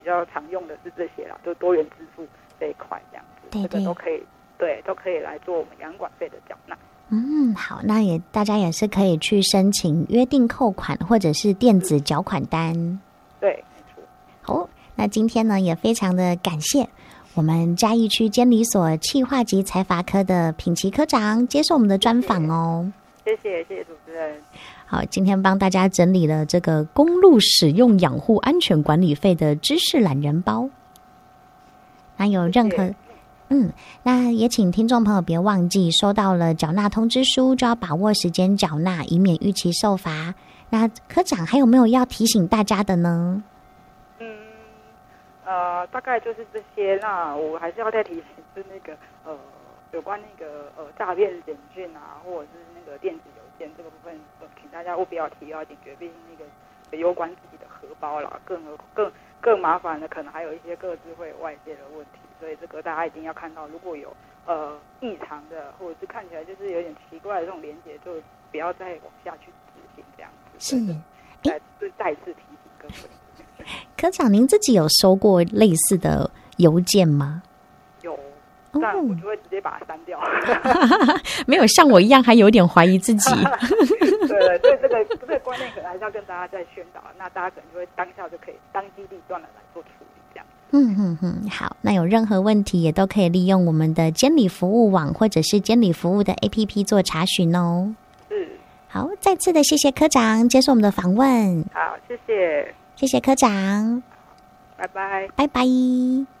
比较常用的是这些啦，就多元支付这一块这样子， 对对， 这个都可以，对，都可以来做我们养管费的缴纳。 好，那大家也是可以去申请约定扣款或者是电子缴款单。 对，没错。 好，那今天呢也非常的感谢我们嘉义区监理所企划及财罚科的品琪科长接受我们的专访哦。 谢谢主持人。 好，今天帮大家整理了这个公路使用养护安全管理费的知识懒人包。那有任何那也请听众朋友别忘记，收到了缴纳通知书就要把握时间缴纳，以免逾期受罚。那科长还有没有要提醒大家的呢？ 大概就是这些。那我还是要再提醒，是那个有关那个诈骗简讯啊，或者是那个电子邮件这个部分，请大家务必要提高警觉，毕竟那个攸关自己的荷包啦，更麻烦的可能还有一些个资会外泄的问题，所以这个大家一定要看到，如果有异常的或者是看起来就是有点奇怪的这种连结，就不要再往下去执行这样子。是再次提醒各位。 科长，您自己有收过类似的邮件吗？ 有，但我就会直接把它删掉。 没有像我一样还有点怀疑自己。 对，所以这个观念可能还是要跟大家再宣导，那大家可能就会当下就可以当机立断的来做处理这样。 好，那有任何问题也都可以利用我们的监理服务网或者是监理服务的 APP 做查询哦。好，再次的谢谢科长接受我们的访问。 好，谢谢科长， 拜拜。 拜拜。